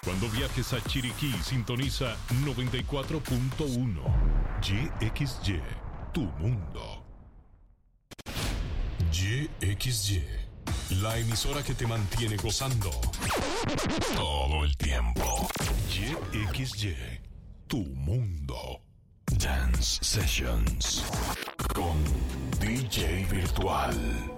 Cuando viajes a Chiriquí, sintoniza 94.1 YXY, tu mundo. YXY, la emisora que te mantiene gozando todo el tiempo. YXY, tu mundo. Dance Sessions con DJ Virtual.